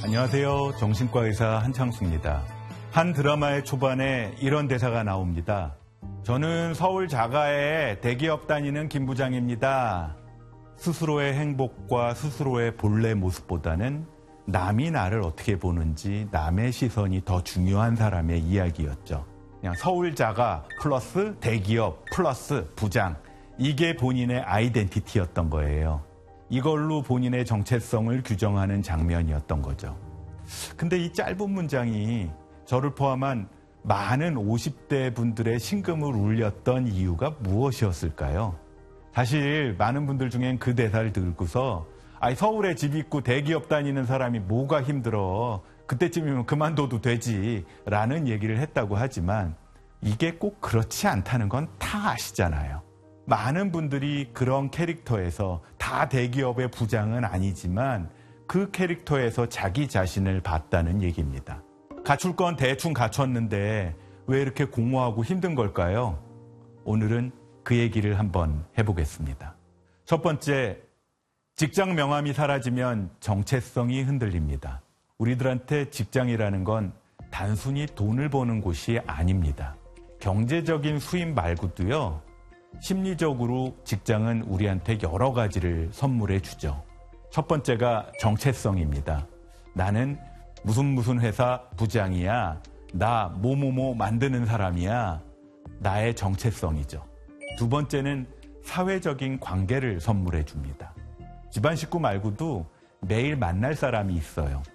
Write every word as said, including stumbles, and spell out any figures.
안녕하세요. 정신과 의사 한창수입니다. 한 드라마의 초반에 이런 대사가 나옵니다. 저는 서울 자가에 대기업 다니는 김 부장입니다. 스스로의 행복과 스스로의 본래 모습보다는 남이 나를 어떻게 보는지 남의 시선이 더 중요한 사람의 이야기였죠. 그냥 서울 자가 플러스 대기업 플러스 부장, 이게 본인의 아이덴티티였던 거예요. 이걸로 본인의 정체성을 규정하는 장면이었던 거죠. 근데 이 짧은 문장이 저를 포함한 많은 오십 대 분들의 심금을 울렸던 이유가 무엇이었을까요? 사실 많은 분들 중엔 그 대사를 듣고서 아니, 서울에 집 있고 대기업 다니는 사람이 뭐가 힘들어, 그때쯤이면 그만둬도 되지 라는 얘기를 했다고 하지만 이게 꼭 그렇지 않다는 건 다 아시잖아요. 많은 분들이 그런 캐릭터에서, 다 대기업의 부장은 아니지만 그 캐릭터에서 자기 자신을 봤다는 얘기입니다. 갖출 건 대충 갖췄는데 왜 이렇게 공허하고 힘든 걸까요? 오늘은 그 얘기를 한번 해보겠습니다. 첫 번째, 직장 명함이 사라지면 정체성이 흔들립니다. 우리들한테 직장이라는 건 단순히 돈을 버는 곳이 아닙니다. 경제적인 수입 말고도요, 심리적으로 직장은 우리한테 여러 가지를 선물해 주죠. 첫 번째가 정체성입니다. 나는 무슨 무슨 회사 부장이야. 나 뭐뭐뭐 만드는 사람이야. 나의 정체성이죠. 두 번째는 사회적인 관계를 선물해 줍니다. 집안 식구 말고도 매일 만날 사람이 있어요.